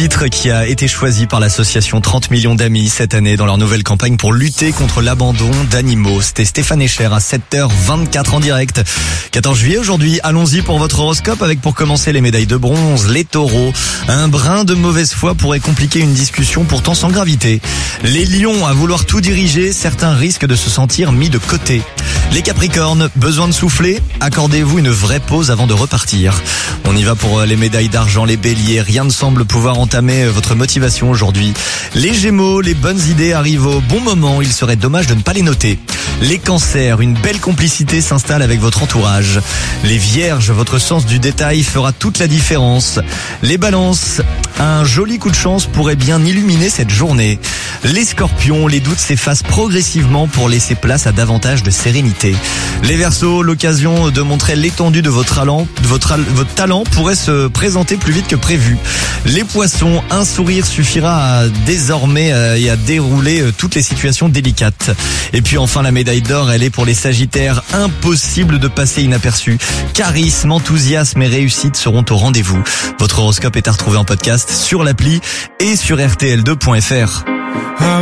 titre qui a été choisi par l'association 30 millions d'amis cette année dans leur nouvelle campagne pour lutter contre l'abandon d'animaux. C'était Stéphane Echer à 7h24 en direct. 14 juillet aujourd'hui, allons-y pour votre horoscope avec pour commencer les médailles de bronze, les taureaux. Un brin de mauvaise foi pourrait compliquer une discussion pourtant sans gravité. Les lions, à vouloir tout diriger, certains risquent de se sentir mis de côté. Les capricornes, besoin de souffler? Accordez-vous une vraie pause avant de repartir. On y va pour les médailles d'argent, les béliers. Rien ne semble pouvoir entamer votre motivation aujourd'hui. Les gémeaux, les bonnes idées arrivent au bon moment. Il serait dommage de ne pas les noter. Les cancers, une belle complicité s'installe avec votre entourage. Les vierges, votre sens du détail fera toute la différence. Les balances, un joli coup de chance pourrait bien illuminer cette journée. Les scorpions, les doutes s'effacent progressivement pour laisser place à davantage de sérénité. Les verseaux, l'occasion de montrer l'étendue de votre talent pourrait se présenter plus vite que prévu. Les poissons, un sourire suffira à désormais et à dérouler toutes les situations délicates. Et puis enfin la médaille d'or, elle est pour les sagittaires, impossible de passer inaperçu. Charisme, enthousiasme et réussite seront au rendez-vous. Votre horoscope est à retrouver en podcast sur l'appli et sur rtl2.fr.